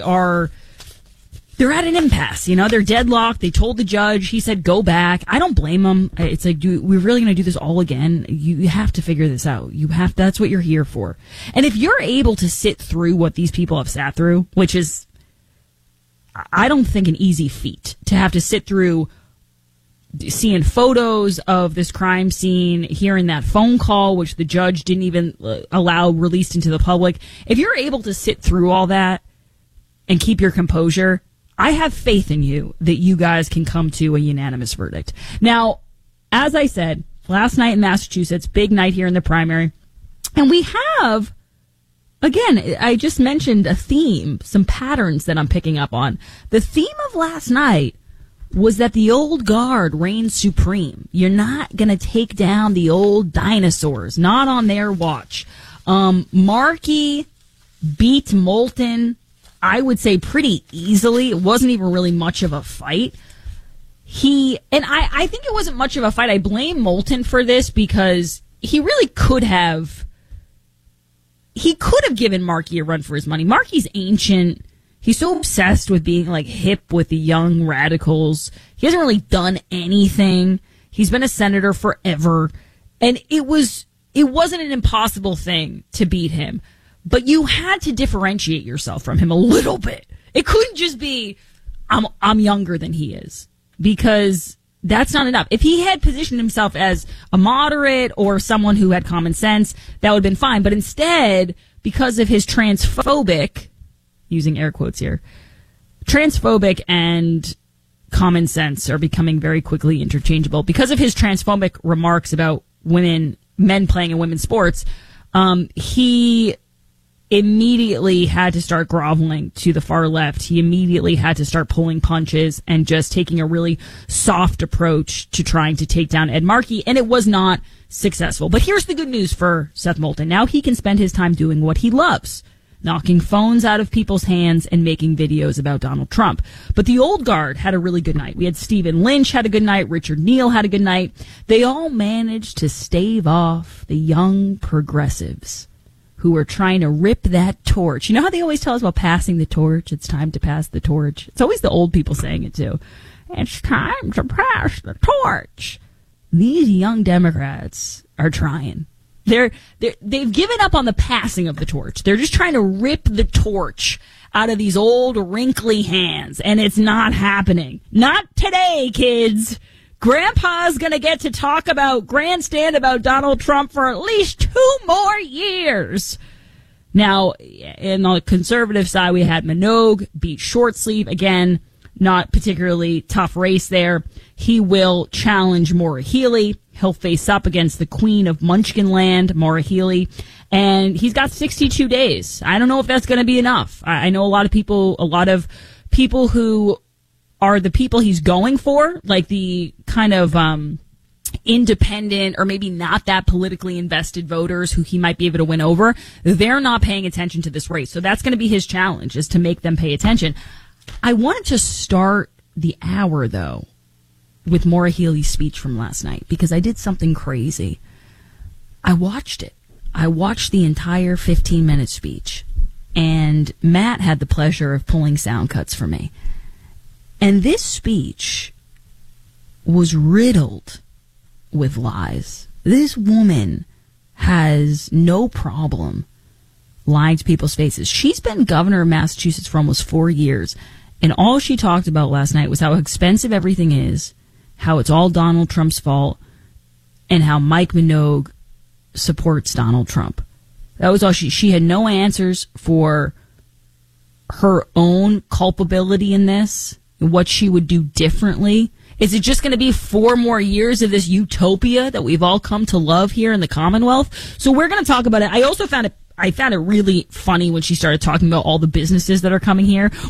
they're at an impasse. They're deadlocked. They told the judge. He said, go back. I don't blame them. It's like, we're really going to do this all again? You have to figure this out. That's what you're here for. And if you're able to sit through what these people have sat through, which is, I don't think, an easy feat to have to sit through seeing photos of this crime scene, hearing that phone call, which the judge didn't even allow released into the public. If you're able to sit through all that and keep your composure, I have faith in you that you guys can come to a unanimous verdict. Now, as I said, last night in Massachusetts, big night here in the primary. And we have, again, I just mentioned a theme, some patterns that I'm picking up on. The theme of last night was that the old guard reigns supreme. You're not going to take down the old dinosaurs, not on their watch. Markey beat Moulton, I would say, pretty easily. It wasn't even really much of a fight. I think it wasn't much of a fight. I blame Moulton for this because he really could have given Markey a run for his money. Markey's ancient. He's so obsessed with being like hip with the young radicals. He hasn't really done anything. He's been a senator forever. And it wasn't an impossible thing to beat him. But you had to differentiate yourself from him a little bit. It couldn't just be, I'm younger than he is. Because that's not enough. If he had positioned himself as a moderate or someone who had common sense, that would have been fine. But instead, because of his transphobic, using air quotes here, transphobic and common sense are becoming very quickly interchangeable. Because of his transphobic remarks about men playing in women's sports, he immediately had to start groveling to the far left. He immediately had to start pulling punches and just taking a really soft approach to trying to take down Ed Markey, and it was not successful. But here's the good news for Seth Moulton. Now he can spend his time doing what he loves, knocking phones out of people's hands and making videos about Donald Trump. But the old guard had a really good night. We had Stephen Lynch had a good night. Richard Neal had a good night. They all managed to stave off the young progressives who are trying to rip that torch. You know how they always tell us about passing the torch? It's time to pass the torch. It's always the old people saying it too. It's time to pass the torch. These young Democrats are trying. They've given up on the passing of the torch. They're just trying to rip the torch out of these old wrinkly hands, and it's not happening. Not today, kids. Grandpa's going to get to talk about grandstand about Donald Trump for at least 2 more years. Now, in the conservative side, we had Minogue beat Shortsleeve. Again, not particularly tough race there. He will challenge Maura Healey. He'll face up against the queen of Munchkinland, Maura Healey. And he's got 62 days. I don't know if that's going to be enough. I know a lot of people who are the people he's going for, like the kind of independent or maybe not that politically invested voters who he might be able to win over. They're not paying attention to this race. So that's going to be his challenge, is to make them pay attention. I wanted to start the hour, though, with Maura Healey's speech from last night because I did something crazy. I watched it. I watched the entire 15-minute speech, and Matt had the pleasure of pulling sound cuts for me. And this speech was riddled with lies. This woman has no problem lying to people's faces. She's been governor of Massachusetts for almost 4 years, and all she talked about last night was how expensive everything is, how it's all Donald Trump's fault, and how Mike Minogue supports Donald Trump. That was all. She had no answers for her own culpability in this, what she would do differently. Is it just going to be 4 more years of this utopia that we've all come to love here in the Commonwealth? So we're going to talk about it. I also found it really funny when she started talking about all the businesses that are coming here.